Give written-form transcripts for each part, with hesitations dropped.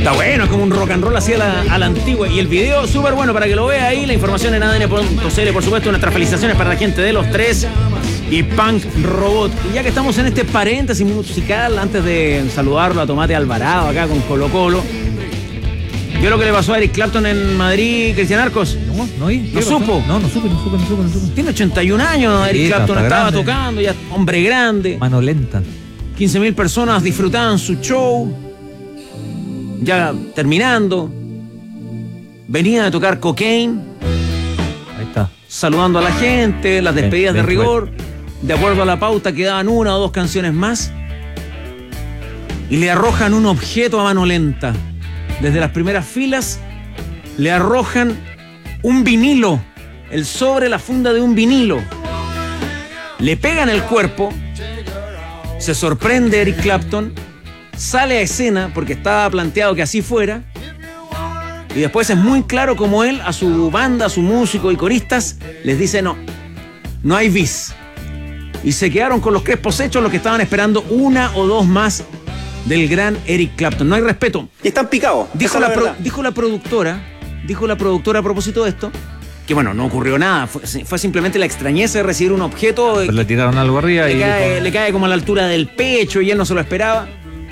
Está bueno, es como un rock and roll así a la antigua. Y el video súper bueno para que lo vea ahí. La información en ADN.cl, por supuesto. Nuestras felicitaciones para la gente de Los Tres y Punk Robot. Y ya que estamos en este paréntesis musical, antes de saludarlo a Tomate Alvarado acá con Colo Colo, ¿vio lo que le pasó a Eric Clapton en Madrid, Cristian Arcos? ¿No supo? No supe. Tiene 81 años, Eric Clapton, estaba tocando, ya hombre grande. Mano lenta. 15.000 personas disfrutaban su show. Ya terminando. Venía de tocar Cocaine. Ahí está. Saludando a la gente, las despedidas de rigor. De acuerdo a la pauta quedaban 1 o 2 canciones más. Y le arrojan un objeto a mano lenta. Desde las primeras filas le arrojan un vinilo, el sobre, la funda de un vinilo. Le pegan el cuerpo, se sorprende Eric Clapton, sale a escena porque estaba planteado que así fuera, y después es muy claro como él a su banda, a su músico y coristas les dice no hay bis. Y se quedaron con los crespos hechos los que estaban esperando 1 o 2 más del gran Eric Clapton. No hay respeto. Y están picados. Dijo la productora a propósito de esto, que bueno, no ocurrió nada. Fue simplemente la extrañeza de recibir un objeto. Pero le tiraron algo arriba le cae como a la altura del pecho y él no se lo esperaba.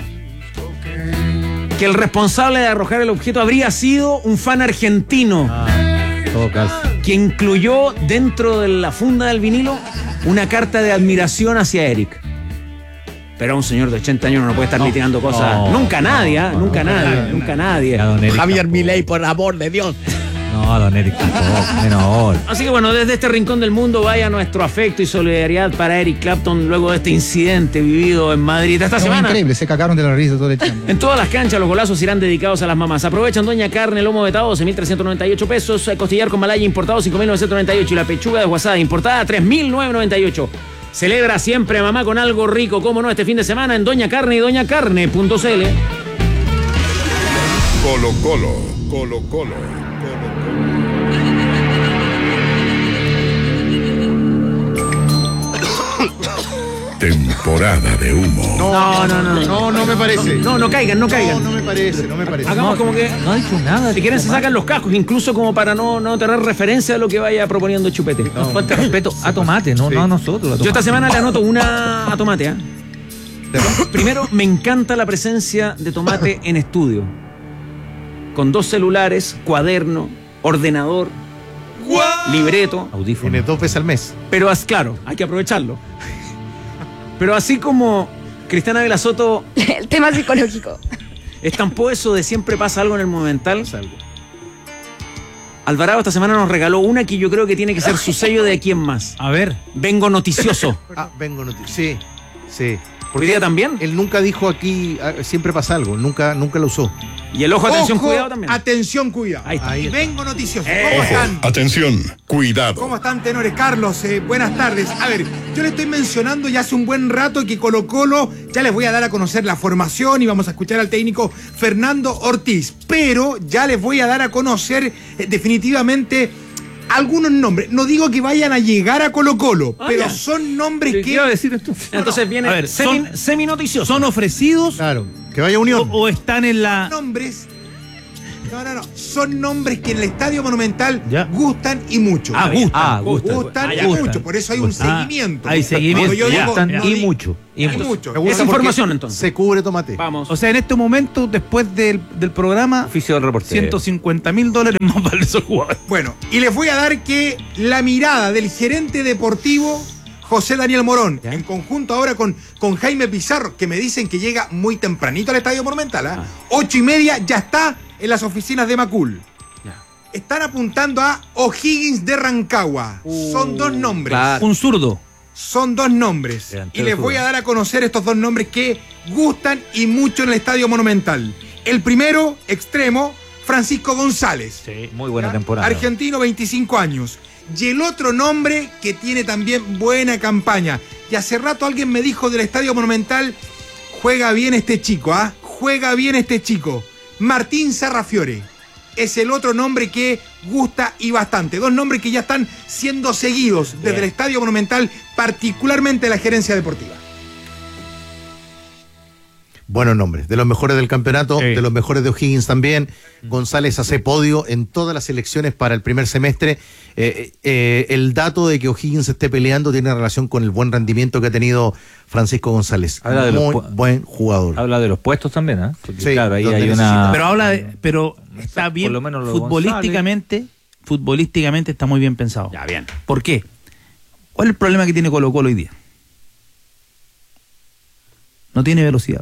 Que el responsable de arrojar el objeto habría sido un fan argentino. Todo caso. Que incluyó dentro de la funda del vinilo una carta de admiración hacia Eric. Pero un señor de 80 años no puede estar litigando cosas. Nunca nadie. Javier Milei, por amor de Dios. No, don Eric, menor. Así que bueno, desde este rincón del mundo vaya nuestro afecto y solidaridad para Eric Clapton luego de este incidente vivido en Madrid esta semana. Increíble, se cagaron de la risa todo el tiempo. En todas las canchas los golazos irán dedicados a las mamás. Aprovechan Doña Carne, lomo vetado 12.398 pesos, costillar con malaya importado 5.998 y la pechuga desguazada importada 3.998. Celebra siempre mamá con algo rico, como no, este fin de semana en Doña Carne y doñacarne.cl. Colo Colo. Temporada de humo. No me parece. No caigan. No me parece. Hagamos como que No ha dicho nada. si quieren se sacan los cascos, incluso como para no tener referencia a lo que vaya proponiendo Chupete. Nos falta respeto a Tomate, no a nosotros. Yo esta semana le anoto una a Tomate. Primero, me encanta la presencia de Tomate en estudio. Con 2 celulares, cuaderno, ordenador, libreto. Audífono. Viene 2 veces al mes. Pero claro, hay que aprovecharlo. Pero así como Cristiana Vela Soto El tema psicológico. estampó eso de siempre pasa algo en el Monumental, Alvarado esta semana nos regaló una que yo creo que tiene que ser su sello de aquí en más. A ver. Vengo noticioso. Vengo noticioso. Sí. ¿Hoy día también? Él nunca dijo aquí, siempre pasa algo, nunca lo usó. Y el ojo, atención, cuidado también. Atención, cuidado. Ahí está. Y vengo noticioso. ¿Cómo están? Atención, cuidado. ¿Cómo están, tenores? Carlos, buenas tardes. A ver, yo le estoy mencionando ya hace un buen rato que Colo Colo ya les voy a dar a conocer la formación y vamos a escuchar al técnico Fernando Ortiz. Pero ya les voy a dar a conocer definitivamente algunos nombres. No digo que vayan a llegar a Colo Colo, pero ya. son nombres ¿Qué que... iba a decir esto? Entonces viene A ver, semi-noticioso. ¿Son ofrecidos Claro, que vaya Unión. o están en la...? Nombres... No. Son nombres que en el Estadio Monumental Ya. gustan y mucho. Gustan y mucho. Por eso hay un seguimiento. Hay seguimiento. Cuando yo Ya. digo, Están no y digo- mucho. y mucho. Me gusta Es información, porque entonces. Se cubre Tomate. Vamos. O sea, en este momento, después del programa, Oficio del reportero. $150,000 más vale esos jugadores. Bueno, y les voy a dar que la mirada del gerente deportivo José Daniel Morón, en conjunto ahora con Jaime Pizarro, que me dicen que llega muy tempranito al Estadio Monumental, 8:30 ya está en las oficinas de Macul. Están apuntando a O'Higgins de Rancagua. Son 2 nombres. Un zurdo. Son 2 nombres. Y les voy a dar a conocer estos 2 nombres que gustan y mucho en el Estadio Monumental. El primero, extremo, Francisco González. Sí, Muy buena temporada. Argentino, 25 años. Y el otro nombre que tiene también buena campaña. Y hace rato alguien me dijo del Estadio Monumental, juega bien este chico, juega bien este chico. Martín Sarrafiore. Es el otro nombre que gusta y bastante. 2 nombres que ya están siendo seguidos desde el Estadio Monumental, particularmente la gerencia deportiva. buenos nombres. De los mejores del campeonato, Sí. de los mejores de O'Higgins también. González hace podio en todas las selecciones para el primer semestre. El dato de que O'Higgins esté peleando tiene relación con el buen rendimiento que ha tenido Francisco González. Habla de Muy los buen jugador. Habla de los puestos también, ¿eh? Porque Sí, claro, ahí donde hay necesita. una... Pero está Por bien, lo menos lo de futbolísticamente está muy bien pensado. Ya, bien. ¿Por qué? ¿Cuál es el problema que tiene Colo-Colo hoy día? No tiene velocidad.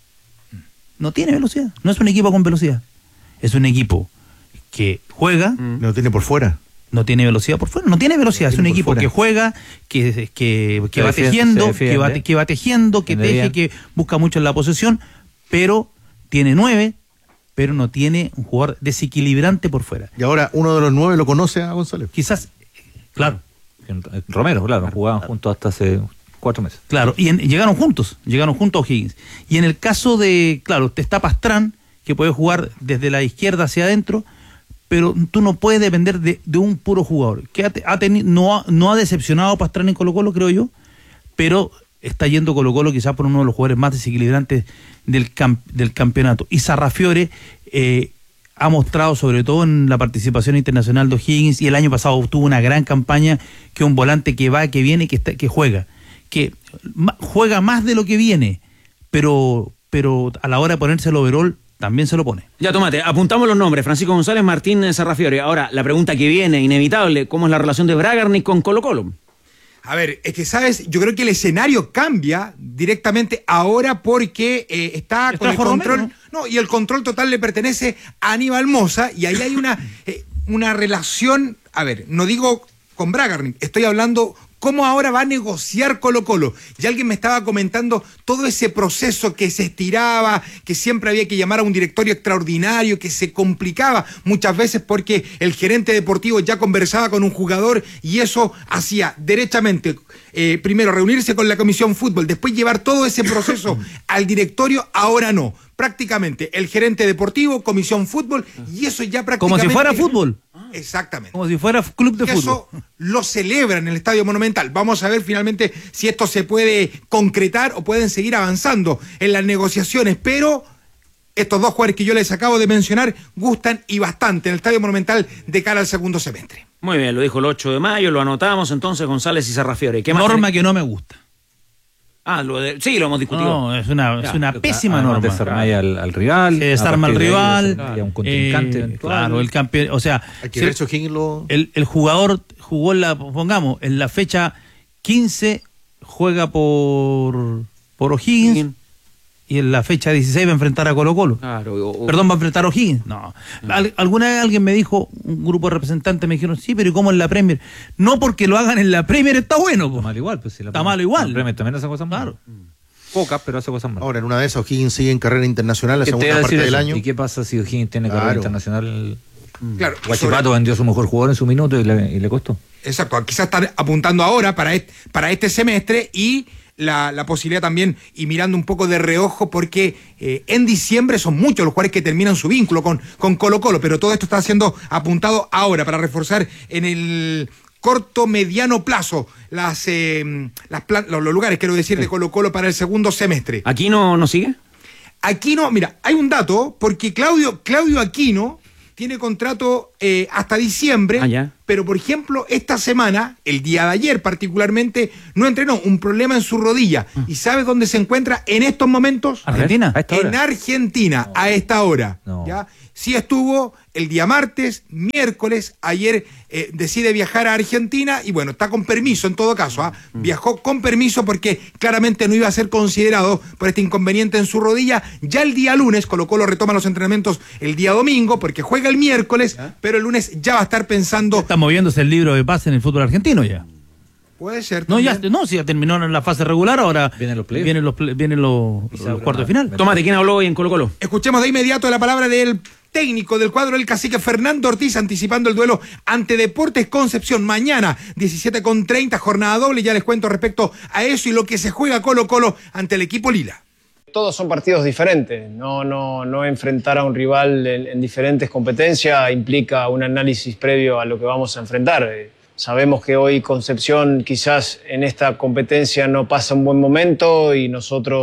No tiene velocidad. No es un equipo con velocidad. Es un equipo que juega, Lo tiene por fuera. no tiene velocidad por fuera, no tiene velocidad. Es un tiene por equipo fuera. que juega, que Se va defiende, tejiendo, se defiende. que va tejiendo, que Defiende teje, bien. que busca mucho en la posesión, pero tiene 9, pero no tiene un jugador desequilibrante por fuera. Y ahora uno de los 9 lo conoce a González. Quizás, claro, Romero, claro, jugaban juntos hasta hace 4 meses. claro, y llegaron juntos a O'Higgins. Y en el caso de, claro, está Pastrán, que puede jugar desde la izquierda hacia adentro, pero tú no puedes depender de un puro jugador. Que no ha decepcionado Pastrán en Colo-Colo, creo yo, pero está yendo Colo-Colo quizás por uno de los jugadores más desequilibrantes del campeonato. Y Sarrafiore ha mostrado, sobre todo en la participación internacional de O'Higgins, y el año pasado tuvo una gran campaña, que un volante que va, que viene, que juega más de lo que viene, pero a la hora de ponerse el overall también se lo pone. Ya, tomate, apuntamos los nombres: Francisco González, Martín Sarrafiore. Ahora, la pregunta que viene, inevitable: ¿cómo es la relación de Bragarnik con Colo-Colo? A ver, es que, ¿sabes? Yo creo que el escenario cambia directamente ahora porque está con el trajo control... Romero, No, y el control total le pertenece a Aníbal Mosa, y ahí hay una relación, a ver, no digo con Bragarnik, estoy hablando cómo ahora va a negociar Colo-Colo. Y alguien me estaba comentando todo ese proceso que se estiraba, que siempre había que llamar a un directorio extraordinario, que se complicaba muchas veces porque el gerente deportivo ya conversaba con un jugador y eso hacía derechamente, primero reunirse con la comisión fútbol, después llevar todo ese proceso al directorio. Ahora no. Prácticamente el gerente deportivo, comisión fútbol, y eso ya prácticamente... Como si fuera fútbol. Exactamente. Como si fuera club de Eso fútbol. lo celebran en el Estadio Monumental. Vamos a ver finalmente si esto se puede concretar o pueden seguir avanzando en las negociaciones, pero estos dos jugadores que yo les acabo de mencionar gustan y bastante en el Estadio Monumental de cara al segundo semestre. Muy bien, lo dijo el 8 de mayo, lo anotamos entonces, González y Sarrafiore. ¿Qué más Norma tenés? que no me gusta. Ah, sí, lo hemos discutido. No, es una pésima Además, norma. desarmáis al rival. Se desarma al rival. Y a un contrincante eventual. Claro, el campeón, o sea, Hay que ver si O'Higgins lo... el jugador jugó en la fecha 15, juega por O'Higgins, y en la fecha 16 va a enfrentar a Colo-Colo. Claro, Perdón, va a enfrentar a O'Higgins. No. Alguna vez alguien me dijo, un grupo de representantes me dijeron, sí, pero ¿y cómo en la Premier? No porque lo hagan en la Premier está bueno. Po. Está mal igual. Pues, si Está malo igual. La Premier también hace cosas malas. Claro. Pocas, pero hace cosas malas. Ahora, en una de esas, O'Higgins sigue en carrera internacional la ¿Qué te iba segunda a parte decir del eso? año. ¿Y qué pasa si O'Higgins tiene carrera Claro. internacional? Claro. y Guachipato vendió su mejor jugador en su minuto y le costó. Exacto, quizás están apuntando ahora para este semestre, y la posibilidad también, y mirando un poco de reojo, porque en diciembre son muchos los jugadores que terminan su vínculo con Colo-Colo, pero todo esto está siendo apuntado ahora para reforzar en el corto, mediano plazo los lugares, quiero decir, de Colo-Colo para el segundo semestre. ¿Aquí no sigue? Aquino, mira, hay un dato, porque Claudio Aquino tiene contrato hasta diciembre, Ya. pero por ejemplo, esta semana, el día de ayer particularmente, no entrenó, un problema en su rodilla. ¿Y sabes dónde se encuentra en estos momentos? ¿Argentina? A esta hora. En Argentina, a esta hora. No. ¿Ya? Sí estuvo el día martes, miércoles, ayer decide viajar a Argentina y bueno, está con permiso en todo caso. Viajó con permiso porque claramente no iba a ser considerado por este inconveniente en su rodilla. Ya el día lunes, Colo-Colo retoma los entrenamientos el día domingo porque juega el miércoles, pero el lunes ya va a estar pensando... Está moviéndose el libro de pase en el fútbol argentino ya. Puede ser. No, también. si ya terminó en la fase regular, ahora Vienen los playoffs. vienen los cuartos de final. Tomate, ¿quién habló hoy en Colo-Colo? Escuchemos de inmediato la palabra del técnico del cuadro del cacique Fernando Ortiz, anticipando el duelo ante Deportes Concepción mañana 17:30, jornada doble. Ya les cuento respecto a eso y lo que se juega Colo-Colo ante el equipo Lila. Todos son partidos diferentes, no enfrentar a un rival en diferentes competencias implica un análisis previo a lo que vamos a enfrentar. Sabemos que hoy Concepción quizás en esta competencia no pasa un buen momento y nosotros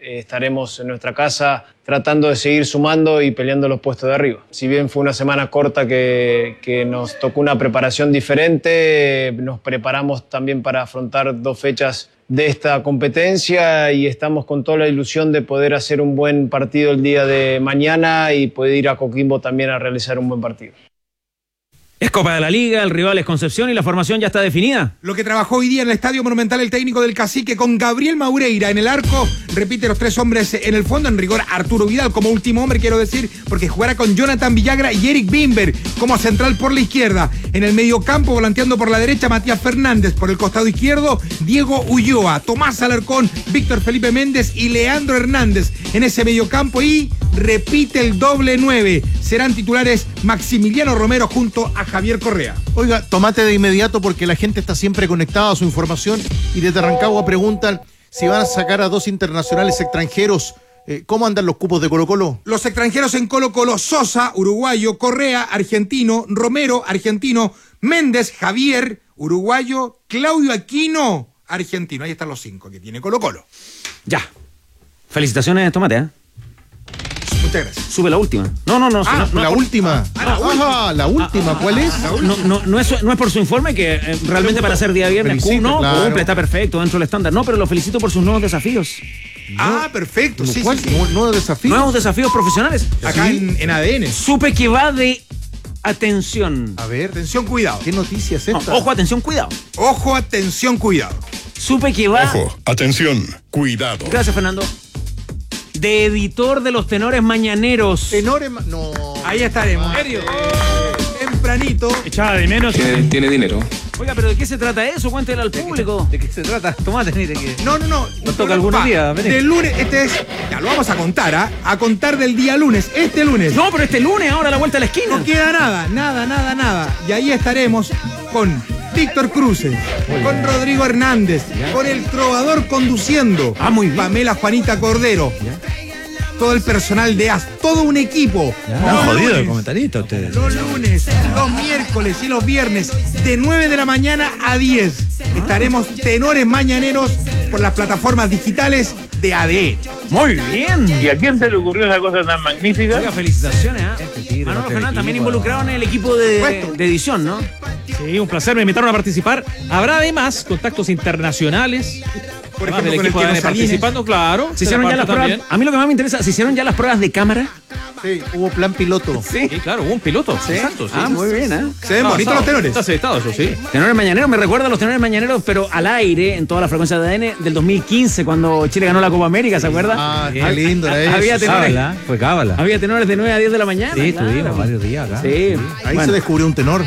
estaremos en nuestra casa tratando de seguir sumando y peleando los puestos de arriba. Si bien fue una semana corta que nos tocó una preparación diferente, nos preparamos también para afrontar 2 fechas de esta competencia y estamos con toda la ilusión de poder hacer un buen partido el día de mañana y poder ir a Coquimbo también a realizar un buen partido. Es Copa de la Liga, el rival es Concepción y la formación ya está definida. Lo que trabajó hoy día en el Estadio Monumental el técnico del Cacique con Gabriel Maureira en el arco, repite los 3 hombres en el fondo, en rigor Arturo Vidal como último hombre, quiero decir, porque jugará con Jonathan Villagra y Eric Bimber como central por la izquierda. En el mediocampo, volanteando por la derecha, Matías Fernández, por el costado izquierdo, Diego Ulloa, Tomás Alarcón, Víctor Felipe Méndez y Leandro Hernández en ese mediocampo, y repite el doble 9. Serán titulares Maximiliano Romero junto a Javier Correa. Oiga, tomate de inmediato porque la gente está siempre conectada a su información y desde Rancagua preguntan si van a sacar a 2 internacionales extranjeros. ¿Cómo andan los cupos de Colo-Colo? Los extranjeros en Colo-Colo: Sosa, uruguayo; Correa, argentino; Romero, argentino; Méndez, Javier, uruguayo; Claudio Aquino, argentino. Ahí están los 5 que tiene Colo-Colo. Ya. Felicitaciones, Tomate, ¿eh? Muchas gracias. Sube la última. No, La última. La última. ¿Cuál es? No es por su informe, que realmente para ser día viernes cumple, está perfecto dentro del estándar. No, pero lo felicito por sus nuevos desafíos. Perfecto. Sí. ¿Nuevos desafíos? Nuevos desafíos profesionales. Acá en ADN. Supe que va de atención. A ver, Atención, cuidado. ¿qué noticia es esta? Ojo, atención, cuidado. Ojo, atención, cuidado. Supe que va... Ojo, atención, cuidado. Gracias, Fernando. De editor de los tenores mañaneros. No. Ahí estaremos. ¿En serio? Tempranito. Echaba de menos. Tiene dinero. Oiga, pero ¿de qué se trata eso? Cuéntelo al público. ¿De qué se trata? Tomate, ni de qué. No. Nos toca algún día, vení. Del lunes, ya lo vamos a contar, a contar del día lunes, este lunes. No, pero este lunes, ahora a la vuelta de la esquina. No queda nada. Y ahí estaremos con Víctor Cruces, con Rodrigo Hernández, con el trovador conduciendo, muy bien. Pamela Juanita Cordero, todo el personal de AS, todo un equipo. Están jodidos el comentarista ustedes. Los lunes, los miércoles y los viernes, de 9 de la mañana a 10, estaremos tenores mañaneros por las plataformas digitales de ADN. Muy bien. ¿Y a quién se le ocurrió esa cosa tan magnífica? Oiga, felicitaciones, Manolo Fernández, también involucrado en el equipo de edición, ¿no? Sí, un placer, me invitaron a participar. Habrá además contactos internacionales. Por Además ejemplo, del con el equipo que de nos ADN participando, claro. ¿Se hicieron ya las pruebas? también. A mí lo que más me interesa, ¿se hicieron ya las pruebas de cámara? Sí, hubo plan piloto. Sí, claro, hubo un piloto. Sí. Exacto, sí. Muy bien, Se ven bonitos los tenores. Está aceptado eso, sí. Tenores mañaneros, me recuerda a los tenores mañaneros, pero al aire, en toda la frecuencia de ADN, del 2015, cuando Chile ganó la Copa América, ¿se acuerda? Qué lindo era eso. Había tenores, Cábala, fue cábala. había tenores de 9 a 10 de la mañana. Sí, claro. tuvimos varios días acá. Sí. Ahí Bueno, se descubrió un tenor.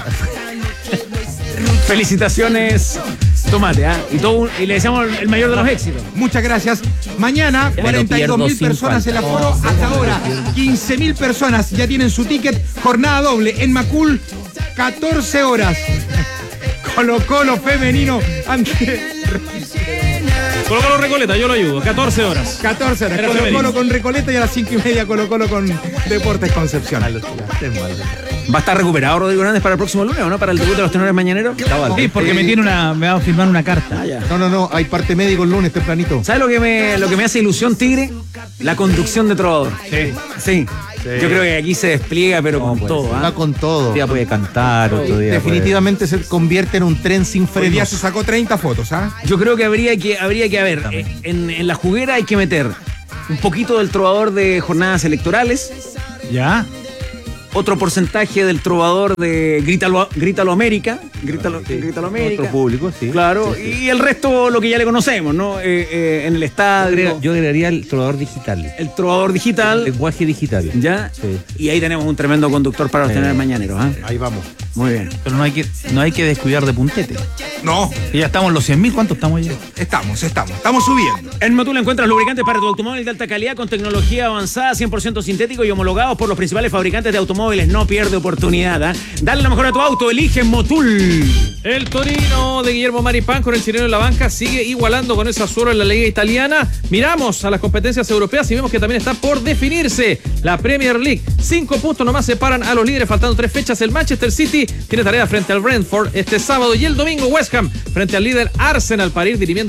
felicitaciones, Tomate, y le deseamos el mayor de los éxitos. Muchas gracias. Mañana, Pero 42.000 pierdo personas sin en el falta. aforo. Hasta ahora, 15.000 personas ya tienen su ticket. Jornada doble en Macul, 14 horas. Colo-Colo femenino ante... Colo-Colo Recoleta, yo lo ayudo. 14 horas. 14 horas. Era Colo-Colo femenino. con Recoleta y a las 5:30 Colo-Colo con Deportes Concepción. ¿Va a estar recuperado Rodrigo Hernández para el próximo lunes o no? Para el debut de los tenores mañaneros. Sí, porque me va a firmar una carta. No, hay parte médico el lunes tempranito. ¿Sabes lo que me hace ilusión, Tigre? La conducción de Trovador. Sí. Yo creo que aquí se despliega, pero con todo. Va con todo. Un día puede cantar, otro día Definitivamente se convierte en un tren sin Hoy día frenos. se sacó 30 fotos, Yo creo que habría que haber, en la juguera hay que meter un poquito del Trovador de jornadas electorales, ¿Ya? otro porcentaje del Trovador de Grítalo América, Grítalo América. Otro público, sí. Claro, y el resto lo que ya le conocemos, ¿no? En el estadio, Yo agregaría el trovador digital. el Trovador digital, Lenguaje digital. ¿ya? Sí. Y ahí tenemos un tremendo conductor para los tenores mañaneros, Ahí vamos. Muy bien. Pero no hay que descuidar de puntete. No, Que ya estamos en los 100.000. ¿Cuánto estamos ya? estamos subiendo. En Motul encuentras lubricantes para tu automóvil de alta calidad con tecnología avanzada, 100% sintético y homologados por los principales fabricantes de automóviles. No pierde oportunidad. Dale lo mejor a tu auto, elige Motul. El Torino de Guillermo Maripán con el chileno en la banca sigue igualando con el Sassuolo en la liga italiana. Miramos a las competencias europeas y vemos que también está por definirse la Premier League. 5 puntos nomás separan a los líderes faltando 3 fechas. El Manchester City tiene tarea frente al Brentford este sábado y el domingo West Ham frente al líder Arsenal para ir dirimiendo ya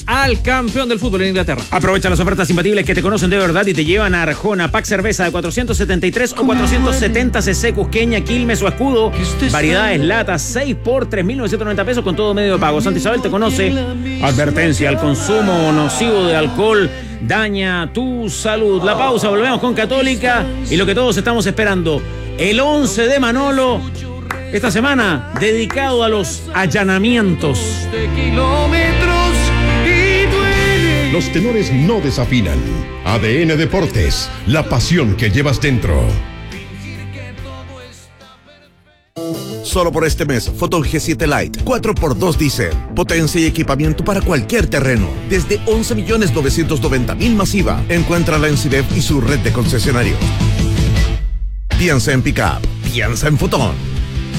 al campeón del fútbol en Inglaterra. Aprovecha las ofertas imbatibles que te conocen de verdad y te llevan a Arjona. Pack cerveza de 473 o 470 cc, Cusqueña, Quilmes o Escudo. Variedades latas, 6 por 3.990 pesos con todo medio de pago. Santa Isabel te conoce. Advertencia: el consumo nocivo de alcohol daña tu salud. La pausa, volvemos con Católica y lo que todos estamos esperando, el 11 de Manolo, esta semana dedicado a los allanamientos. Los tenores no desafinan. ADN Deportes, la pasión que llevas dentro. Solo por este mes, Photon G7 Lite 4x2 Diesel. Potencia y equipamiento para cualquier terreno. Desde 11.990.000 masiva. Encuéntrala en CIDEP y su red de concesionarios. Piensa en Pickup. Piensa en Photon.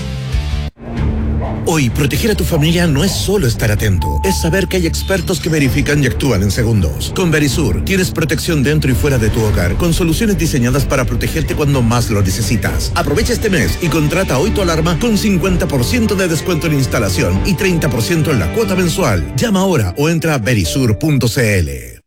Hoy, proteger a tu familia no es solo estar atento, es saber que hay expertos que verifican y actúan en segundos. Con Verisur, tienes protección dentro y fuera de tu hogar, con soluciones diseñadas para protegerte cuando más lo necesitas. Aprovecha este mes y contrata hoy tu alarma con 50% de descuento en instalación y 30% en la cuota mensual. Llama ahora o entra a verisur.cl.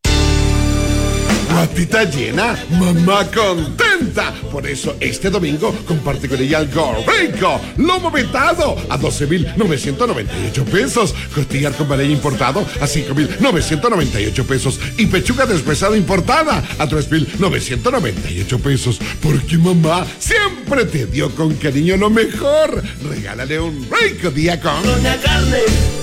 Guatita llena, mamá contenta. Por eso este domingo comparte con ella el Gorrico, lomo vetado a 12.998 pesos, costillar con varella importado a 5.998 pesos y pechuga deshuesada importada a 3.998 pesos. Porque mamá siempre te dio con cariño lo mejor. Regálale un rico día con Doña Carne.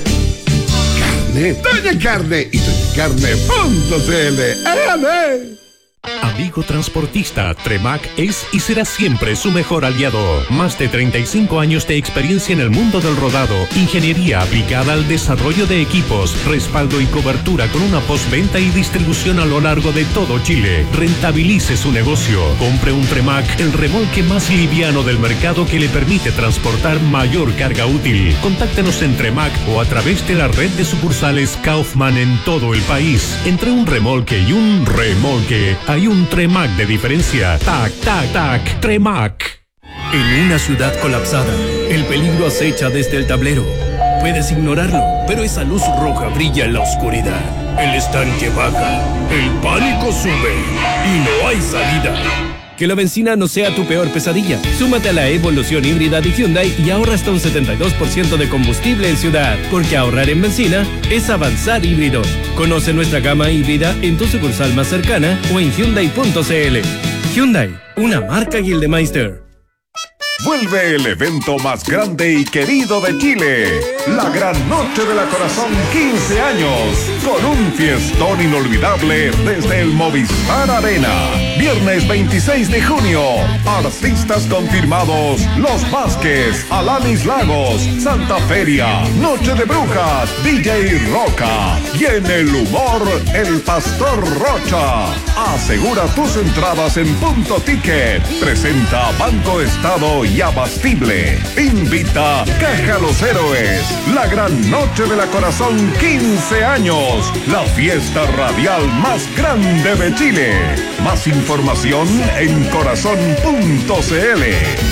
Doña Carne y DoñaCarne.cl. ¡Ale! Amigo transportista, Tremac es y será siempre su mejor aliado. Más de 35 años de experiencia en el mundo del rodado, ingeniería aplicada al desarrollo de equipos, respaldo y cobertura con una postventa y distribución a lo largo de todo Chile. Rentabilice su negocio. Compre un Tremac, el remolque más liviano del mercado que le permite transportar mayor carga útil. Contáctenos en Tremac o a través de la red de sucursales Kaufman en todo el país. Entre un remolque y un remolque hay un Tremac de diferencia. Tac, tac, tac, Tremac. En una ciudad colapsada, el peligro acecha desde el tablero. Puedes ignorarlo, pero esa luz roja brilla en la oscuridad. El estanque baja, el pánico sube y no hay salida. Que la benzina no sea tu peor pesadilla. Súmate a la evolución híbrida de Hyundai y ahorra hasta un 72% de combustible en ciudad. Porque ahorrar en benzina es avanzar híbrido. Conoce nuestra gama híbrida en tu sucursal más cercana o en Hyundai.cl. Hyundai, una marca Gildemeister. Vuelve el evento más grande y querido de Chile, la Gran Noche de la Corazón 15 años, con un fiestón inolvidable desde el Movistar Arena. Viernes 26 de junio, artistas confirmados: Los Vázquez, Alanis Lagos, Santa Feria, Noche de Brujas, DJ Roca y en el humor, el Pastor Rocha. Asegura tus entradas en Punto Ticket. Presenta Banco Estado y Abastible. Invita Caja Los Héroes. La Gran Noche de la Corazón 15 años. La fiesta radial más grande de Chile. Más información en corazón.cl.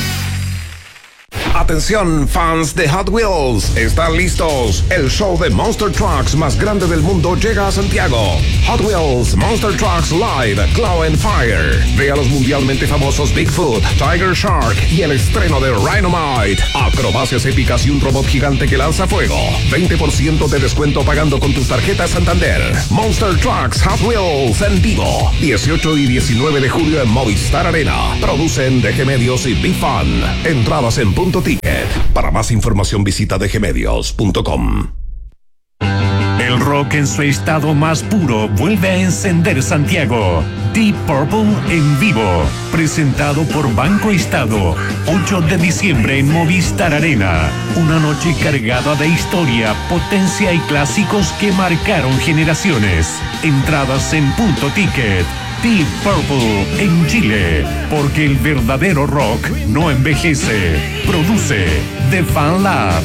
Atención, fans de Hot Wheels, ¿están listos? El show de Monster Trucks más grande del mundo llega a Santiago. Hot Wheels Monster Trucks Live Claw and Fire. Ve a los mundialmente famosos Bigfoot, Tiger Shark y el estreno de Rhinomite. Acrobacias épicas y un robot gigante que lanza fuego. 20% de descuento pagando con tus tarjetas Santander. Monster Trucks Hot Wheels en vivo. 18 y 19 de julio en Movistar Arena. Producen DG Medios y Big Fun. Entradas en Punto Ticket. Para más información visita dgmedios.com. El rock en su estado más puro vuelve a encender Santiago. Deep Purple en vivo, presentado por Banco Estado, 8 de diciembre en Movistar Arena. Una noche cargada de historia, potencia y clásicos que marcaron generaciones. Entradas en Punto Ticket. Deep Purple en Chile, porque el verdadero rock no envejece. Produce The Fan Lab.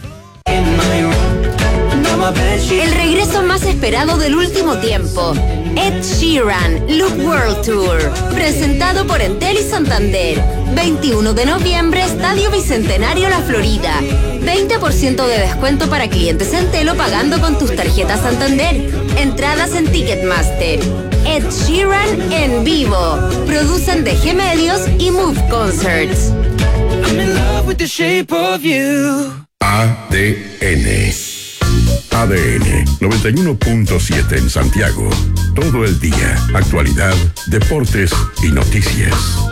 El regreso más esperado del último tiempo. Ed Sheeran, Look World Tour, presentado por Entel y Santander. 21 de noviembre, Estadio Bicentenario La Florida. 20% de descuento para clientes Entel o pagando con tus tarjetas Santander. Entradas en Ticketmaster. Ed Sheeran en vivo. Producen DG Medios y Move Concerts. I'm in love with the shape of you. ADN. ADN 91.7 en Santiago. Todo el día. Actualidad, deportes y noticias.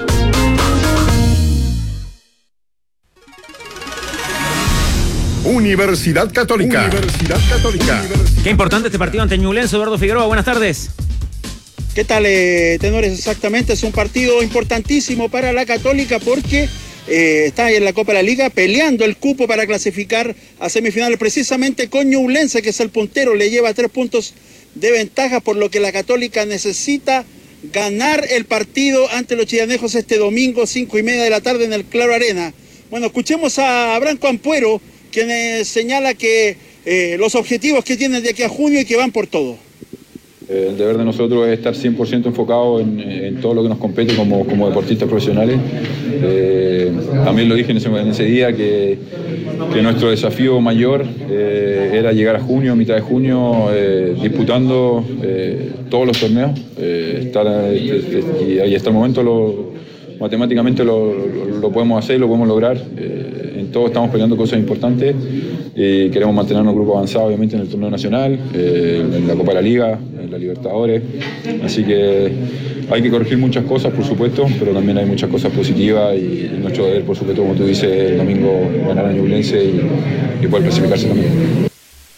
Universidad Católica. Universidad Católica. Qué importante este partido ante Ñublense. Eduardo Figueroa, buenas tardes. ¿Qué tal, tenores? Exactamente, es un partido importantísimo para la Católica porque está en la Copa de la Liga peleando el cupo para clasificar a semifinales precisamente con Ñublense, que es el puntero, le lleva 3 puntos de ventaja, por lo que la Católica necesita ganar el partido ante los chillanejos este domingo, 5:30 de la tarde en el Claro Arena. Bueno, escuchemos a Branco Ampuero, quien señala que los objetivos que tienen de aquí a junio y que van por todo. El deber de nosotros es estar 100% enfocado en todo lo que nos compete como deportistas profesionales. También lo dije en ese día que nuestro desafío mayor era llegar a junio, mitad de junio, disputando todos los torneos. Y hasta el momento matemáticamente lo podemos hacer, lo podemos lograr. En todo estamos peleando cosas importantes y queremos mantenernos grupo avanzado, obviamente, en el torneo nacional, en la Copa de la Liga, en la Libertadores. Así que hay que corregir muchas cosas, por supuesto, pero también hay muchas cosas positivas y nuestro deber, por supuesto, como tú dices, el domingo ganar a Ñublense y poder clasificarse también.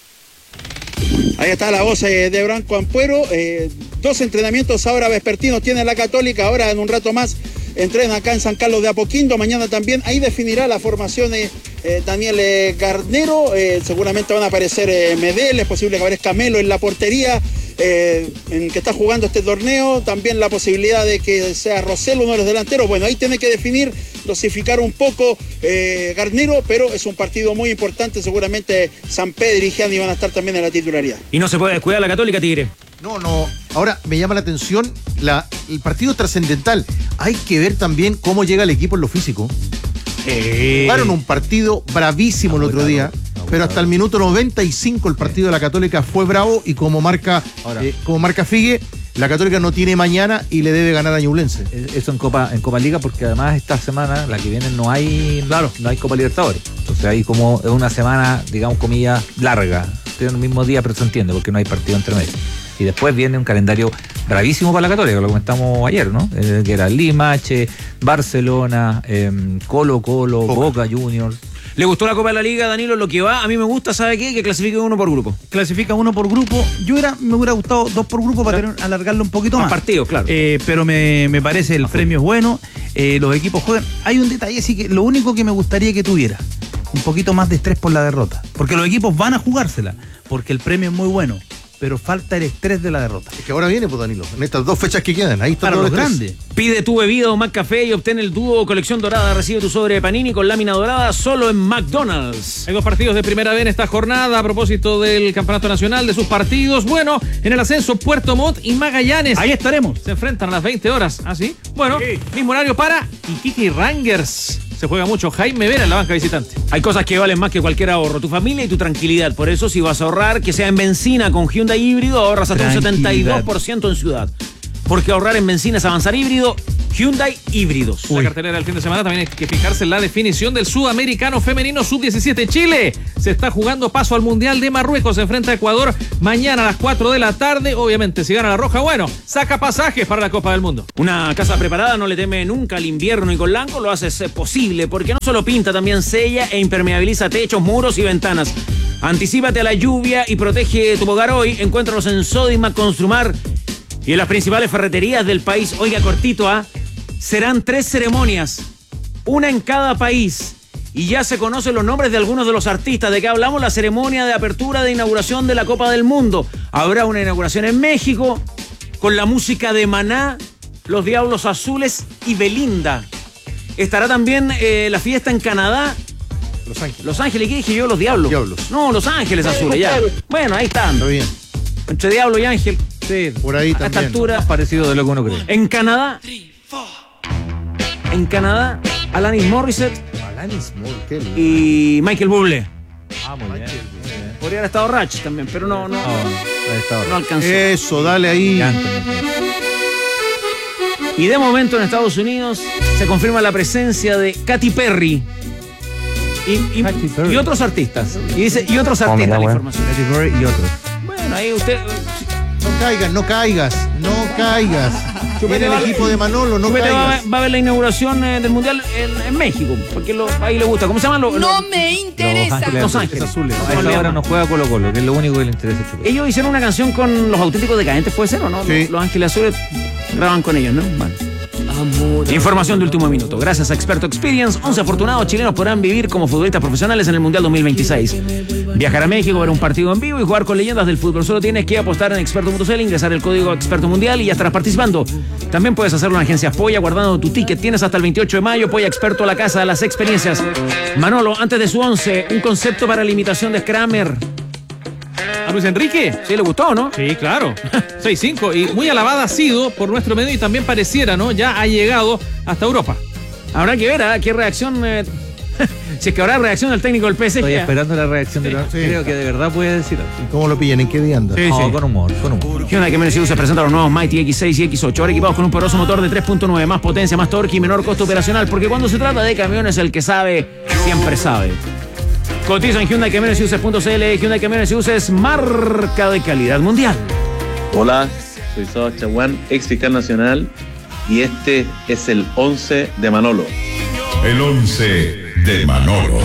Ahí está la voz de Branco Ampuero. 2 entrenamientos ahora vespertinos tiene la Católica. Ahora en un rato más entrena acá en San Carlos de Apoquindo. Mañana también ahí definirá la formación Daniel Garnero. Seguramente van a aparecer Medel. Es posible que aparezca Melo en la portería en que está jugando este torneo. También la posibilidad de que sea Rosell uno de los delanteros. Bueno, ahí tiene que definir, dosificar un poco Garnero, pero es un partido muy importante. Seguramente San Pedro y Gianni van a estar también en la titularidad. Y no se puede descuidar la Católica, Tigre. No. Ahora me llama la atención el partido trascendental. Hay que ver también cómo llega el equipo en lo físico. Jugaron un partido bravísimo el otro día, pero hasta el minuto 95 el partido de la Católica fue bravo y como marca Figue, la Católica no tiene mañana y le debe ganar a Ñublense. Eso en Copa Liga, porque además esta semana, la que viene, no hay Copa Libertadores. Entonces ahí como es una semana, digamos, comillas, larga. Tiene el mismo día, pero se entiende porque no hay partido entre medio. Y después viene un calendario bravísimo para la Católica, lo comentamos ayer, ¿no? Que era Limache, Barcelona, Colo-Colo, Boca Juniors. ¿Le gustó la Copa de la Liga, Danilo? Lo que va, a mí me gusta, ¿sabe qué? Que clasifique uno por grupo. Clasifica uno por grupo. Me hubiera gustado 2 por grupo para alargarlo un poquito más. Partidos, claro. Pero me parece el premio es bueno. Los equipos juegan. Hay un detalle, así que lo único que me gustaría que tuviera un poquito más de estrés por la derrota. Porque los equipos van a jugársela, porque el premio es muy bueno. Pero falta el estrés de la derrota. Es que ahora viene, pues, Danilo, en estas 2 fechas que quedan, ahí está para los grandes. Pide tu bebida o McCafé y obtén el dúo colección dorada. Recibe tu sobre de Panini con lámina dorada solo en McDonald's. Hay 2 partidos de primera vez en esta jornada a propósito del campeonato nacional, de sus partidos. Bueno, en el ascenso Puerto Montt y Magallanes. Ahí estaremos. Se enfrentan a las 20 horas. ¿Ah, sí? Bueno, sí. Mismo horario para Iquique y Rangers. Se juega mucho Jaime Vera en la banca visitante. Hay cosas que valen más que cualquier ahorro. Tu familia y tu tranquilidad. Por eso, si vas a ahorrar, que sea en benzina con Hyundai híbrido, ahorras hasta un 72% en ciudad. Porque ahorrar en benzina es avanzar híbrido. Hyundai híbridos. La cartelera del fin de semana también hay que fijarse en la definición del Sudamericano Femenino Sub-17. Chile se está jugando paso al Mundial de Marruecos. Se enfrenta a Ecuador mañana a las 4 de la tarde. Obviamente, si gana la roja, bueno, saca pasajes para la Copa del Mundo. Una casa preparada no le teme nunca al invierno y con Lanco lo haces posible, porque no solo pinta, también sella e impermeabiliza techos, muros y ventanas. Anticípate a la lluvia y protege tu hogar hoy. Encuéntralos en Sodimac Construmar y en las principales ferreterías del país. Oiga, cortito, serán 3 ceremonias, una en cada país. Y ya se conocen los nombres de algunos de los artistas. ¿De qué hablamos? La ceremonia de apertura de inauguración de la Copa del Mundo. Habrá una inauguración en México con la música de Maná, Los Diablos Azules y Belinda. Estará también la fiesta en Canadá. Los Ángeles. Los Ángeles, ¿qué dije yo? Los Diablos. Diablos. No, Los Ángeles Azules, ya. Bueno, ahí están. Está bien. Entre Diablo y Ángel. Sí, por ahí a también. esta altura. Más parecido de lo que uno cree. En Canadá, Alanis Morissette y Michael Bublé. Muy bien. Podría haber estado Ratch también, pero no alcanzó. Eso, dale ahí. Y de momento en Estados Unidos se confirma la presencia de Katy Perry y otros artistas. Y dice, y otros artistas la información. Katy Perry y otros. Bueno, ahí usted. No caigas. Viene el equipo de Manolo, no caigas. Va a ver la inauguración del Mundial en México, porque ahí le gusta. ¿Cómo se llaman los? No me interesa. Los Ángeles Azules. A esa hora no juega Colo-Colo, que es lo único que le interesa. Ellos hicieron una canción con los Auténticos Decadentes, ¿puede ser o no? Sí. Los Ángeles Azules graban con ellos, ¿no? Bueno. Información de último minuto. Gracias a Experto Experience, 11 afortunados chilenos podrán vivir como futbolistas profesionales en el Mundial 2026. Viajar a México, ver un partido en vivo y jugar con leyendas del fútbol. Solo tienes que apostar en experto.cl, ingresar el código Experto Mundial y ya estarás participando. También puedes hacerlo en Agencias Polla guardando tu ticket. Tienes hasta el 28 de mayo. Polla Experto, la casa de las experiencias. Manolo, antes de su 11, un concepto para la imitación de Kramer. ¿A Luis Enrique? Sí, le gustó, ¿no? Sí, claro. 6-5. Y muy alabada ha sido por nuestro medio y también pareciera, ¿no? Ya ha llegado hasta Europa. Habrá que ver, ¿qué reacción? Si es que habrá reacción del técnico del PSG. Estoy esperando la reacción de los... Creo que de verdad puede decir algo. ¿Cómo lo pillan? ¿En qué día anda? Con humor. Hyundai que se presenta los nuevos Mighty X6 y X8, ahora equipados con un poderoso motor de 3.9, más potencia, más torque y menor costo operacional, porque cuando se trata de camiones, el que sabe, siempre sabe. Cotiza en Hyundai Camiones y Uses.cl. Hyundai Camiones y Uses, marca de calidad mundial. Hola, soy Saba Chaguán, ex fiscal nacional, y este es el 11 de Manolo. El 11 de Manolo.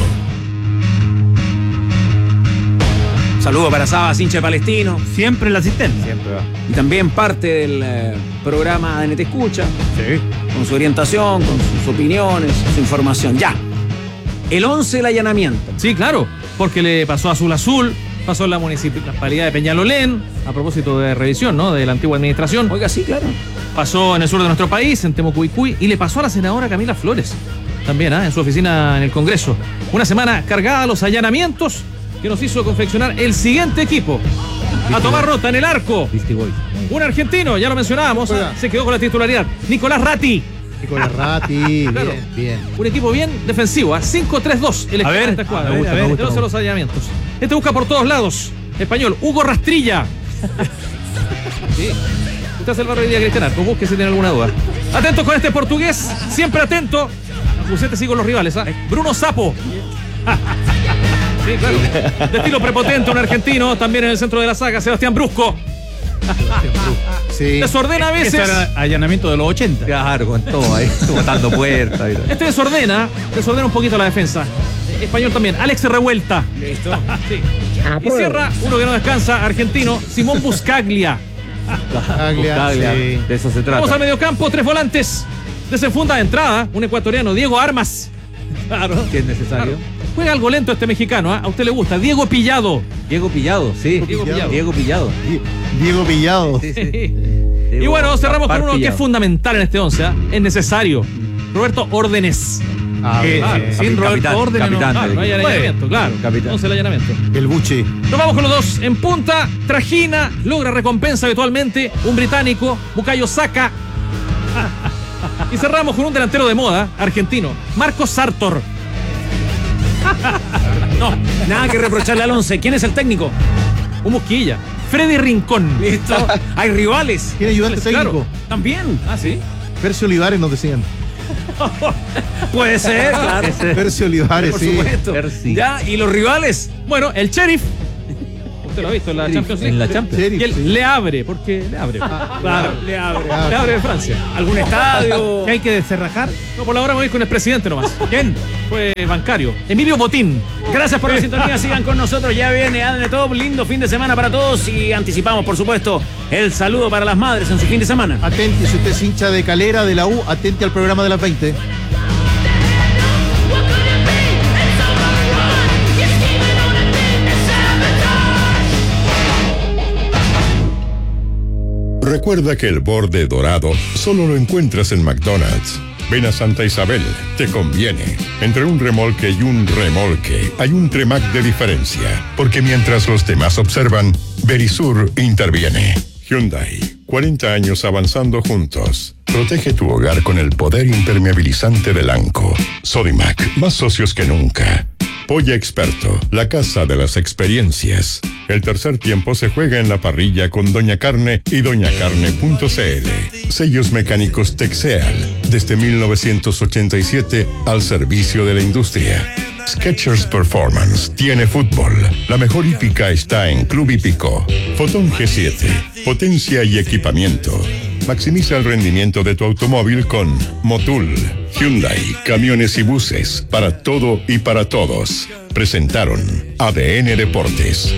Saludo para Sabas, hincha de Palestino. Siempre el asistente. Siempre va. Y también parte del programa ADN Te Escucha. Sí. Con su orientación, con sus opiniones, su información. Ya. El 11 del allanamiento. Sí, claro, porque le pasó a Azul, pasó en la municipalidad de Peñalolén, a propósito de revisión, ¿no? De la antigua administración. Oiga, sí, claro. Pasó en el sur de nuestro país, en Temucuicui, y le pasó a la senadora Camila Flores, también, en su oficina en el Congreso. Una semana cargada a los allanamientos que nos hizo confeccionar el siguiente equipo. A tomar nota en el arco. Un argentino, ya lo mencionábamos, se quedó con la titularidad. Nicolás Ratti. Nicolás Ratti, claro. bien. Un equipo bien defensivo, 5-3-2 el equipo de esta escuadra. Me gusta. Los allanamientos. Este busca por todos lados. Español, Hugo Rastrilla. Sí. Usted hace el barrio de día Cristian Arco, busque si tiene alguna duda. Atentos con este portugués, siempre atento. Usted sigue con los rivales, Bruno Sapo. Sí, claro. De estilo prepotente, un argentino, también en el centro de la saga, Sebastián Brusco. Sí. Desordena a veces. Este era allanamiento de los 80. Claro, con todo ahí, botando puertas. Este desordena un poquito la defensa. Español también, Alex Revuelta. Listo. Sí. Y cierra uno que no descansa, argentino, Simón Buscaglia. Buscaglia, sí. De eso se trata. Vamos al mediocampo, 3 volantes. Desenfunda de entrada, un ecuatoriano, Diego Armas. Claro. Que es necesario. Claro. Juega algo lento este mexicano, A usted le gusta. Diego Pillado. Diego Pillado, sí. Diego Pillado. Diego Pillado. Sí. Y bueno, cerramos con uno que es fundamental en este 11, Es necesario. Roberto Órdenes. Sin Roberto Órdenes no hay allanamiento, claro. Entonces el allanamiento. El Buche. Nos vamos con los dos en punta. Trajina logra recompensa habitualmente. Un británico, Bukayo Saka. Y cerramos con un delantero de moda, argentino, Marcos Sartor. No, nada que reprocharle al 11. ¿Quién es el técnico? Un Mosquilla. Freddy Rincón. Listo. Hay rivales. ¿Quién ayudante técnico? Claro. También. Sí. Percio Olivares nos decían. Puede ser, claro. Percio Olivares, por sí. supuesto. Ya, ¿y los rivales? Bueno, el Sheriff. Usted lo ha visto en la Champions League. En la Champions. Sheriff, Y él sí. le abre, porque le abre. Claro, le abre. Le abre de Francia. ¿Algún estadio? ¿Qué hay que descerrajar? No, por la hora me voy con el presidente nomás. ¿Quién? Fue bancario. Emilio Botín. Gracias por la sintonía, sigan con nosotros, ya viene ADN Top, lindo fin de semana para todos y anticipamos, por supuesto, el saludo para las madres en su fin de semana. Atente, si usted es hincha de Calera, de la U, atente al programa de las 20. Recuerda que el borde dorado solo lo encuentras en McDonald's. Ven a Santa Isabel, te conviene. Entre un remolque y un remolque hay un Tremac de diferencia, porque mientras los demás observan, Verisur interviene. Hyundai, 40 años avanzando juntos. Protege tu hogar con el poder impermeabilizante de Lanco. Sodimac, más socios que nunca. Polla Experto, la casa de las experiencias. El tercer tiempo se juega en la parrilla con Doña Carne y doñacarne.cl. Sellos mecánicos Texeal, desde 1987 al servicio de la industria. Skechers Performance tiene fútbol. La mejor hípica está en Club Hípico. Fotón G7, potencia y equipamiento. Maximiza el rendimiento de tu automóvil con Motul. Hyundai, camiones y buses, para todo y para todos. Presentaron ADN Deportes.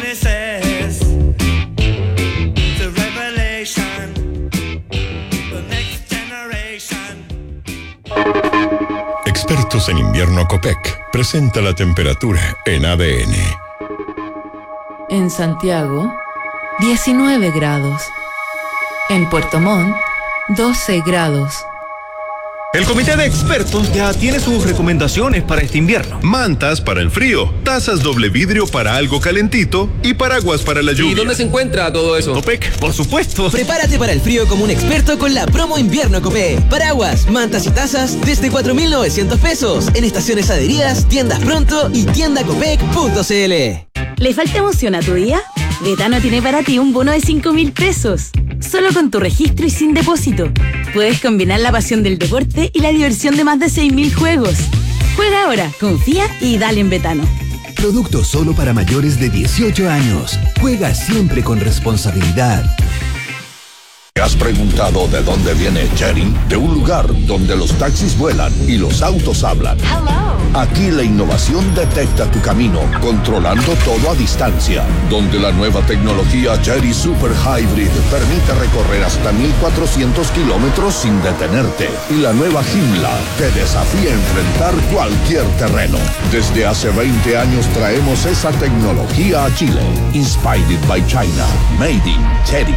Expertos en invierno Copec presenta la temperatura en ADN. En Santiago, 19 grados. En Puerto Montt, 12 grados. El comité de expertos ya tiene sus recomendaciones para este invierno. Mantas para el frío, tazas doble vidrio para algo calentito y paraguas para la lluvia. ¿Y dónde se encuentra todo eso? Copec, por supuesto. Prepárate para el frío como un experto con la promo invierno Copec. Paraguas, mantas y tazas desde 4.900 pesos en estaciones adheridas, tiendas pronto y tiendacopec.cl. ¿Le falta emoción a tu día? Betano tiene para ti un bono de 5.000 pesos. Solo con tu registro y sin depósito. Puedes combinar la pasión del deporte y la diversión de más de 6.000 juegos. Juega ahora, confía y dale en Betano. Producto solo para mayores de 18 años. Juega siempre con responsabilidad. ¿Te has preguntado de dónde viene Chery? De un lugar donde los taxis vuelan y los autos hablan. Aquí la innovación detecta tu camino, controlando todo a distancia. Donde la nueva tecnología Chery Super Hybrid permite recorrer hasta 1.400 kilómetros sin detenerte. Y la nueva Joomla te desafía a enfrentar cualquier terreno. Desde hace 20 años traemos esa tecnología a Chile. Inspired by China. Made in Chery.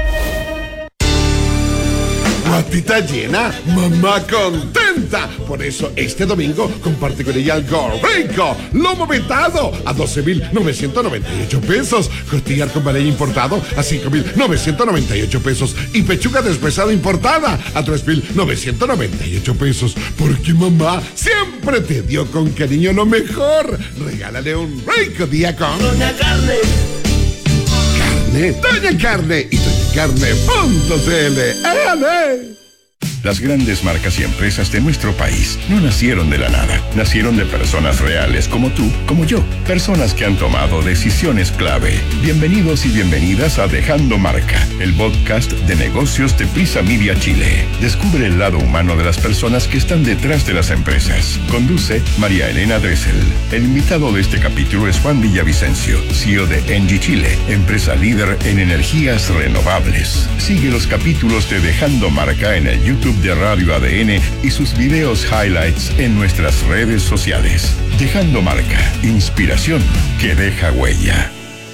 Guatita llena, mamá contenta. Por eso este domingo comparte con ella el Gorbeco, lomo vetado a 12.998 pesos, costillar con valle importado a 5.998 pesos y pechuga deshuesada importada a 3.998 pesos. Porque mamá siempre te dio con cariño lo mejor. Regálale un rico día con Doña Carne. Doña Carne y doñacarne.cl. ¡Ale! Las grandes marcas y empresas de nuestro país no nacieron de la nada. Nacieron de personas reales como tú, como yo. Personas que han tomado decisiones clave. Bienvenidos y bienvenidas a Dejando Marca, el podcast de negocios de Prisa Media Chile. Descubre el lado humano de las personas que están detrás de las empresas. Conduce María Elena Dressel. El invitado de este capítulo es Juan Villavicencio, CEO de Engie Chile, empresa líder en energías renovables. Sigue los capítulos de Dejando Marca en el YouTube de Radio ADN y sus videos highlights en nuestras redes sociales. Dejando Marca, inspiración que deja huella.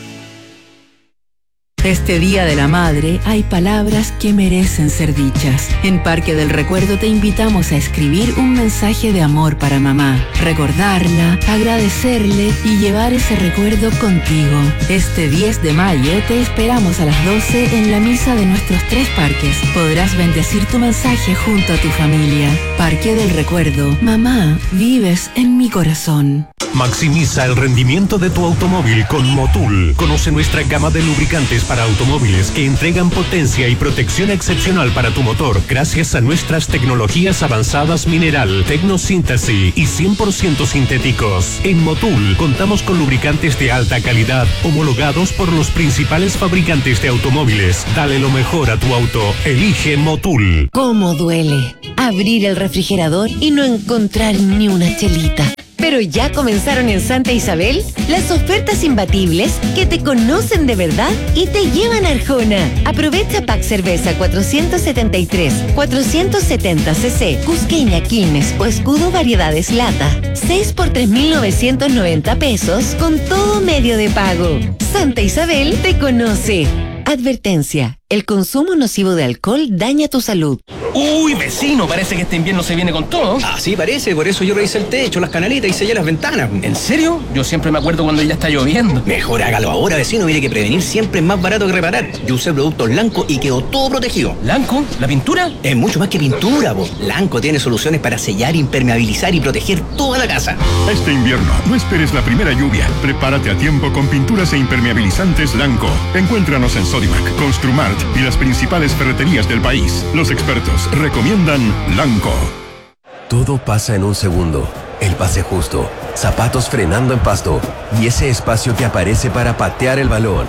Este Día de la Madre hay palabras que merecen ser dichas. En Parque del Recuerdo te invitamos a escribir un mensaje de amor para mamá, recordarla, agradecerle y llevar ese recuerdo contigo. Este 10 de mayo te esperamos a las 12 en la misa de nuestros 3 parques. Podrás bendecir tu mensaje junto a tu familia. Parque del Recuerdo, mamá, vives en mi corazón. Maximiza el rendimiento de tu automóvil con Motul. Conoce nuestra gama de lubricantes para automóviles que entregan potencia y protección excepcional para tu motor gracias a nuestras tecnologías avanzadas mineral, tecnosíntesis y 100% sintéticos. En Motul contamos con lubricantes de alta calidad homologados por los principales fabricantes de automóviles. Dale lo mejor a tu auto. Elige Motul. ¿Cómo duele abrir el refrigerador y no encontrar ni una chelita? Pero ya comenzaron en Santa Isabel las ofertas imbatibles que te conocen de verdad y te llevan a Arjona. Aprovecha pack cerveza 473, 470 cc, Cusqueña, Quilmes o Escudo Variedades Lata. 6 por 3.990 pesos con todo medio de pago. Santa Isabel te conoce. Advertencia. El consumo nocivo de alcohol daña tu salud. Uy, vecino, parece que este invierno se viene con todo. Así parece, por eso yo revisé el techo, las canaletas y sellé las ventanas. ¿En serio? Yo siempre me acuerdo cuando ya está lloviendo. Mejor hágalo ahora, vecino, mire que prevenir siempre es más barato que reparar. Yo usé productos Lanco y quedó todo protegido. ¿Lanco? ¿La pintura? Es mucho más que pintura, vos. Lanco tiene soluciones para sellar, impermeabilizar y proteger toda la casa. Este invierno, no esperes la primera lluvia. Prepárate a tiempo con pinturas e impermeabilizantes Lanco. Encuéntranos en Sodimac, Construmart y las principales ferreterías del país. Los expertos recomiendan Lanco. Todo pasa en un segundo. El pase justo, zapatos frenando en pasto y ese espacio que aparece para patear el balón.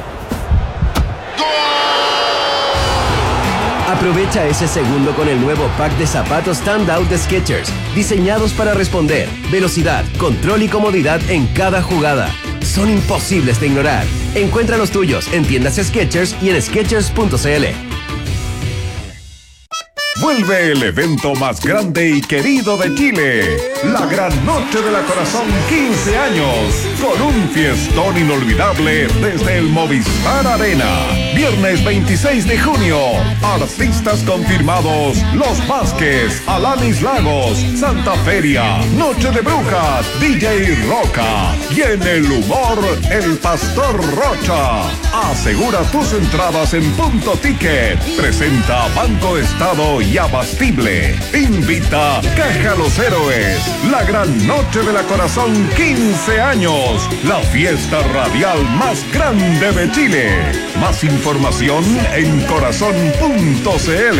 Aprovecha ese segundo con el nuevo pack de zapatos Standout de Skechers, diseñados para responder, velocidad, control y comodidad en cada jugada. Son imposibles de ignorar. Encuentra los tuyos en tiendas Skechers y en Skechers.cl. Vuelve el evento más grande y querido de Chile, la Gran Noche de la Corazón 15 años, con un fiestón inolvidable desde el Movistar Arena. Viernes 26 de junio, artistas confirmados: Los Vázquez, Alanis Lagos, Santa Feria, Noche de Brujas, DJ Roca y en el humor, el Pastor Rocha. Asegura tus entradas en Punto Ticket. Presenta Banco Estado y Abastible. Invita Caja Los Héroes. La Gran Noche de la Corazón 15 años. La fiesta radial más grande de Chile. Más información en corazón.cl.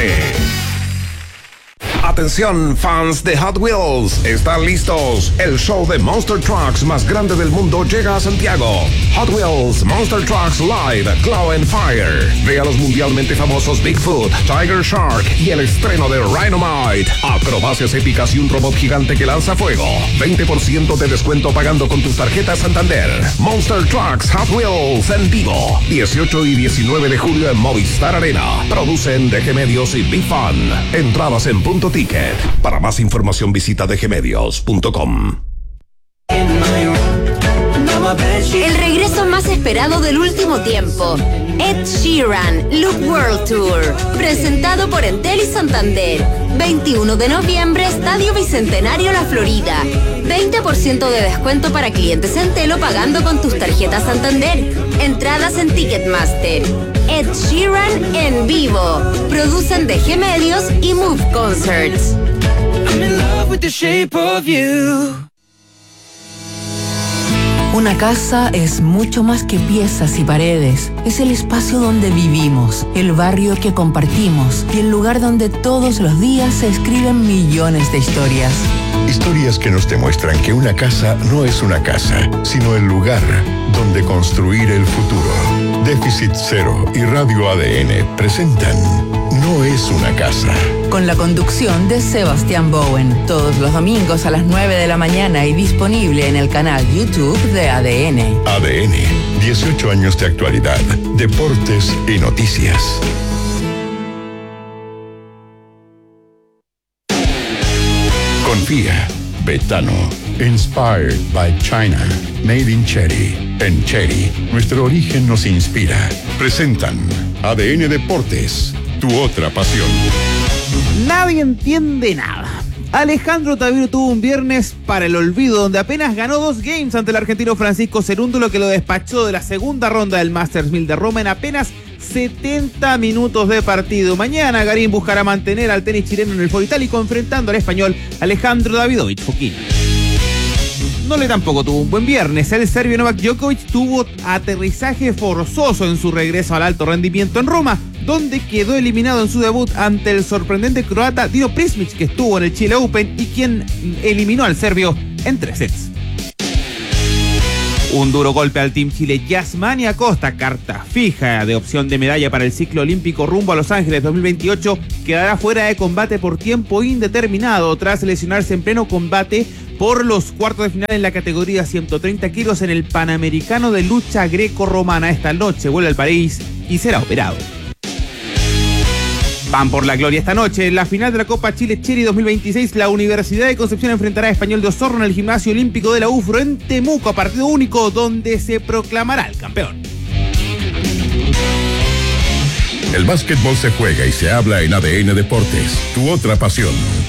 Atención, fans de Hot Wheels, ¿están listos? El show de Monster Trucks más grande del mundo llega a Santiago. Hot Wheels Monster Trucks Live Claw and Fire. Ve a los mundialmente famosos Bigfoot, Tiger Shark y el estreno de Rhinomite. Acrobacias épicas y un robot gigante que lanza fuego. 20% de descuento pagando con tus tarjetas Santander. Monster Trucks Hot Wheels en vivo. 18 y 19 de julio en Movistar Arena. Producen DG Medios y Big Fun. Entradas en Punto Ticket. Para más información visita dgmedios.com. El regreso más esperado del último tiempo. Ed Sheeran, Look World Tour. Presentado por Entel y Santander. 21 de noviembre, Estadio Bicentenario La Florida. 20% de descuento para clientes Entel pagando con tus tarjetas Santander. Entradas en Ticketmaster. Ed Sheeran en vivo. Producen DG Medios y Move Concerts. I'm in love with the shape of you. Una casa es mucho más que piezas y paredes. Es el espacio donde vivimos, el barrio que compartimos y el lugar donde todos los días se escriben millones de historias. Historias que nos demuestran que una casa no es una casa, sino el lugar donde construir el futuro. Déficit Cero y Radio ADN presentan No es una casa. Con la conducción de Sebastián Bowen, todos los domingos a las 9 de la mañana y disponible en el canal YouTube de ADN. ADN, 18 años de actualidad, deportes y noticias. Confía, Betano, inspired by China, made in Cherry. En Cherry, nuestro origen nos inspira. Presentan ADN Deportes, tu otra pasión. Nadie entiende nada. Alejandro Taviro tuvo un viernes para el olvido, donde apenas ganó 2 games ante el argentino Francisco Cerúndolo, que lo despachó de la segunda ronda del Masters 1000 de Roma en apenas 70 minutos de partido. Mañana Garín buscará mantener al tenis chileno en el foro itálico, enfrentando al español Alejandro Davidovich Fokina. Nole tampoco tuvo un buen viernes. El serbio Novak Djokovic tuvo aterrizaje forzoso en su regreso al alto rendimiento en Roma, donde quedó eliminado en su debut ante el sorprendente croata Dino Prismic, que estuvo en el Chile Open y quien eliminó al serbio en 3 sets. Un duro golpe al Team Chile. Yasmani Acosta, carta fija de opción de medalla para el ciclo olímpico rumbo a Los Ángeles 2028, quedará fuera de combate por tiempo indeterminado tras lesionarse en pleno combate por los cuartos de final en la categoría 130 kilos en el Panamericano de Lucha Greco-Romana. Esta noche vuelve al París y será operado. Van por la gloria esta noche. En la final de la Copa Chile Cherry 2026, la Universidad de Concepción enfrentará a Español de Osorno en el Gimnasio Olímpico de la UFRO en Temuco, a partido único donde se proclamará el campeón. El básquetbol se juega y se habla en ADN Deportes, tu otra pasión.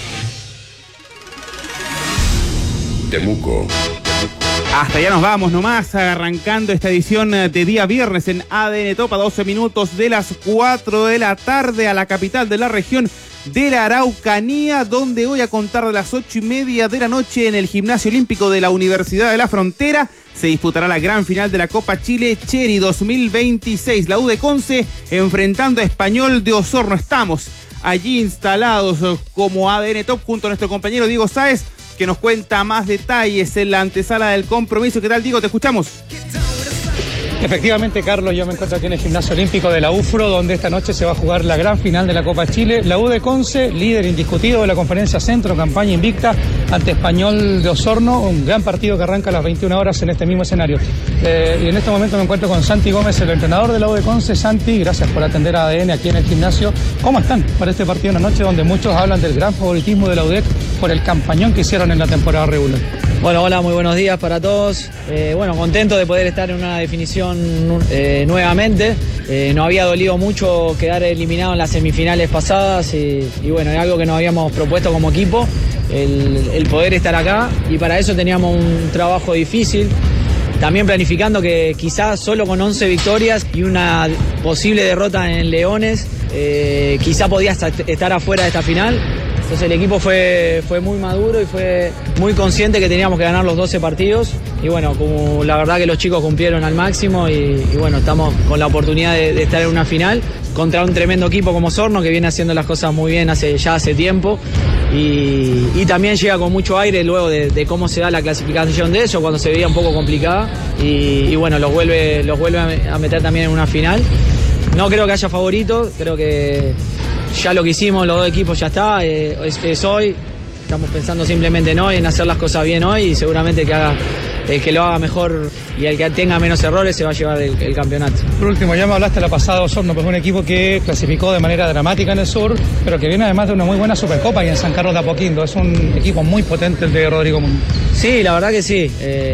Temuco. Hasta allá nos vamos nomás, arrancando esta edición de día viernes en ADN Top a 12 minutos de las 4 de la tarde a la capital de la región de la Araucanía, donde voy a contar de las 8:30 de la noche en el Gimnasio Olímpico de la Universidad de la Frontera. Se disputará la gran final de la Copa Chile Cheri 2026. La U de Conce enfrentando a Español de Osorno. Estamos allí instalados como ADN Top junto a nuestro compañero Diego Sáez, que nos cuenta más detalles en la antesala del compromiso. ¿Qué tal, Diego? Te escuchamos. Efectivamente, Carlos, yo me encuentro aquí en el Gimnasio Olímpico de la UFRO, donde esta noche se va a jugar la gran final de la Copa Chile. La U de Conce, líder indiscutido de la Conferencia Centro, campaña invicta ante Español de Osorno, un gran partido que arranca a las 21 horas en este mismo escenario. Y en este momento me encuentro con Santi Gómez, el entrenador de la U de Conce. Santi, gracias por atender a ADN aquí en el gimnasio. ¿Cómo están para este partido en la noche donde muchos hablan del gran favoritismo de la UDEC por el campañón que hicieron en la temporada regular? Bueno, hola, muy buenos días para todos. Contento de poder estar en una definición nuevamente. Nos había dolido mucho quedar eliminado en las semifinales pasadas y bueno, es algo que nos habíamos propuesto como equipo, el poder estar acá, y para eso teníamos un trabajo difícil. También planificando que quizás solo con 11 victorias y una posible derrota en Leones, quizá podía estar afuera de esta final. Entonces el equipo fue muy maduro y fue muy consciente que teníamos que ganar los 12 partidos. Y bueno, como la verdad que los chicos cumplieron al máximo y bueno, estamos con la oportunidad de estar en una final contra un tremendo equipo como Osorno, que viene haciendo las cosas muy bien hace tiempo. Y también llega con mucho aire luego de cómo se da la clasificación de ellos, cuando se veía un poco complicada. Y bueno, los vuelve a meter también en una final. No creo que haya favoritos, creo que ya lo que hicimos los dos equipos ya está, es hoy. Estamos pensando simplemente en hoy, en hacer las cosas bien hoy, y seguramente el que lo haga mejor y el que tenga menos errores se va a llevar el campeonato. Por último, ya me hablaste la pasada, Osorno, pues un equipo que clasificó de manera dramática en el sur, pero que viene además de una muy buena Supercopa y en San Carlos de Apoquindo. Es un equipo muy potente el de Rodrigo Muñoz. Sí, la verdad que sí.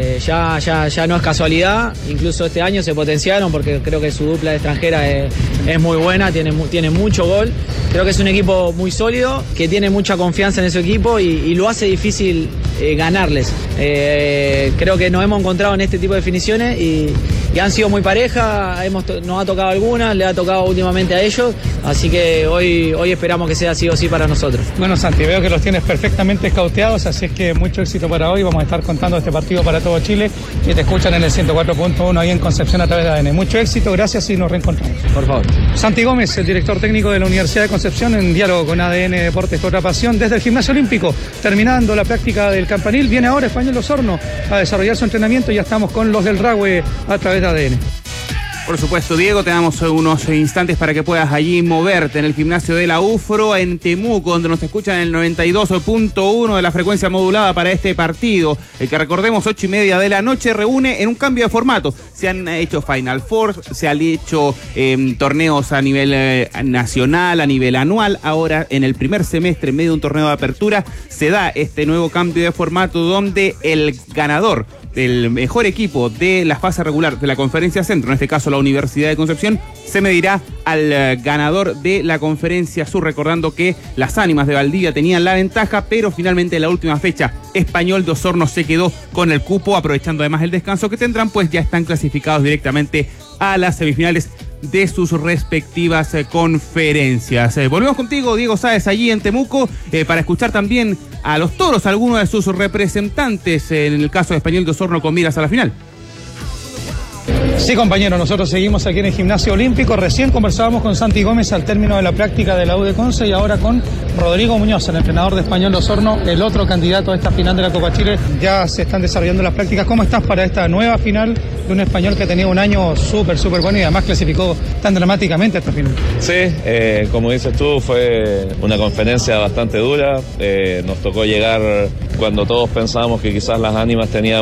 Ya no es casualidad. Incluso este año se potenciaron porque creo que su dupla de extranjera es muy buena, tiene mucho gol. Creo que es un equipo muy sólido, que tiene mucha confianza en ese equipo y lo hace difícil ganarles. Creo que nos hemos encontrado en este tipo de definiciones y han sido muy pareja. Nos ha tocado algunas, le ha tocado últimamente a ellos, así que hoy esperamos que sea sí o sí para nosotros. Bueno, Santi, veo que los tienes perfectamente escauteados, así es que mucho éxito para hoy. Vamos a estar contando este partido para todo Chile y te escuchan en el 104.1 ahí en Concepción a través de ADN. Mucho éxito, gracias y nos reencontramos. Por favor. Santi Gómez, el director técnico de la Universidad de Concepción, en diálogo con ADN Deportes, tu otra pasión, desde el Gimnasio Olímpico, terminando la práctica del campanil. Viene ahora Español de Osorno a desarrollar su entrenamiento. Ya estamos con los del Rahue a través de ADN. Por supuesto, Diego, te damos unos instantes para que puedas allí moverte en el gimnasio de la UFRO en Temuco, donde nos escuchan en el 92.1 de la frecuencia modulada para este partido, el que, recordemos, 8:30 de la noche, reúne en un cambio de formato. Se han hecho Final Four, se han hecho torneos a nivel nacional, a nivel anual. Ahora, en el primer semestre, en medio de un torneo de apertura, se da este nuevo cambio de formato donde el ganador del mejor equipo de la fase regular de la Conferencia Centro, en este caso la Universidad de Concepción, se medirá al ganador de la Conferencia Sur, recordando que las Ánimas de Valdivia tenían la ventaja, pero finalmente en la última fecha Español de Osorno se quedó con el cupo, aprovechando además el descanso que tendrán, pues ya están clasificados directamente a las semifinales de sus respectivas conferencias. Volvemos contigo, Diego Sáez, allí en Temuco, para escuchar también a los toros, algunos de sus representantes, en el caso de Español de Osorno, con miras a la final. Sí, compañero, nosotros seguimos aquí en el Gimnasio Olímpico. Recién conversábamos con Santi Gómez al término de la práctica de la U de Conce y ahora con Rodrigo Muñoz, el entrenador de Español de Osorno, el otro candidato a esta final de la Copa Chile. Ya se están desarrollando las prácticas. ¿Cómo estás para esta nueva final de un Español que ha tenido un año súper bueno y además clasificó tan dramáticamente a esta final? Sí, como dices tú, fue una conferencia bastante dura. Nos tocó llegar cuando todos pensábamos que quizás las Ánimas tenían